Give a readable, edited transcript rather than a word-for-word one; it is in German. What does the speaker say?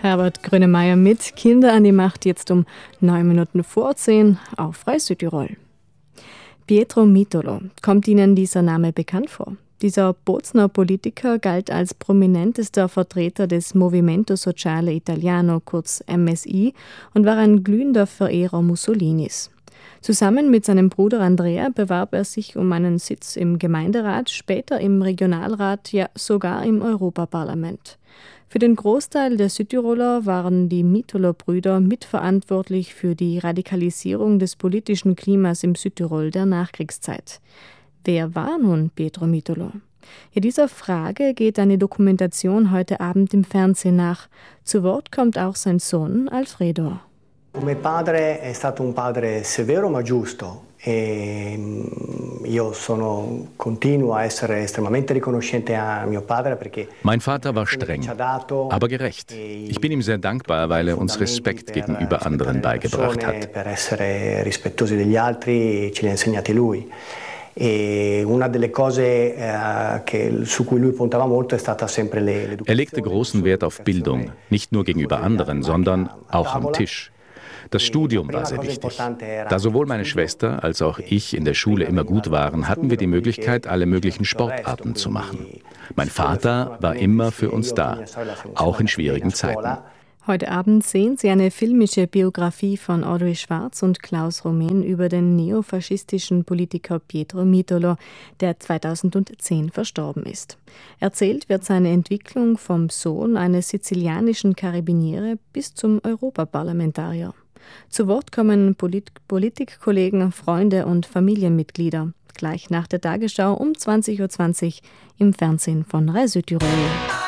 Herbert Grönemeyer mit Kinder an die Macht, jetzt um 9 Minuten vor 10 auf Frei Südtirol. Pietro Mitolo. Kommt Ihnen dieser Name bekannt vor? Dieser Bozner Politiker galt als prominentester Vertreter des Movimento Sociale Italiano, kurz MSI, und war ein glühender Verehrer Mussolinis. Zusammen mit seinem Bruder Andrea bewarb er sich um einen Sitz im Gemeinderat, später im Regionalrat, ja sogar im Europaparlament. Für den Großteil der Südtiroler waren die Mitolo-Brüder mitverantwortlich für die Radikalisierung des politischen Klimas im Südtirol der Nachkriegszeit. Wer war nun Pietro Mitolo? Ja, dieser Frage geht eine Dokumentation heute Abend im Fernsehen nach. Zu Wort kommt auch sein Sohn Alfredo. Come padre è stato un padre severo ma giusto e io continuo a essere estremamente riconoscente a mio padre perché Mein Vater war streng, aber gerecht. Ich bin ihm sehr dankbar, weil er uns Respekt gegenüber anderen beigebracht hat. Per essere rispettosi degli altri ce li ha insegnati lui. Una delle cose su cui lui puntava molto è stata sempre l'educazione. Er legte großen Wert auf Bildung, nicht nur gegenüber anderen, sondern auch am Tisch. Das Studium war sehr wichtig. Da sowohl meine Schwester als auch ich in der Schule immer gut waren, hatten wir die Möglichkeit, alle möglichen Sportarten zu machen. Mein Vater war immer für uns da, auch in schwierigen Zeiten. Heute Abend sehen Sie eine filmische Biografie von Audrey Schwarz und Klaus Rumän über den neofaschistischen Politiker Pietro Mitolo, der 2010 verstorben ist. Erzählt wird seine Entwicklung vom Sohn eines sizilianischen Karabiniere bis zum Europaparlamentarier. Zu Wort kommen Politikkollegen, Freunde und Familienmitglieder. Gleich nach der Tagesschau um 20.20 Uhr im Fernsehen von Rai Südtirol.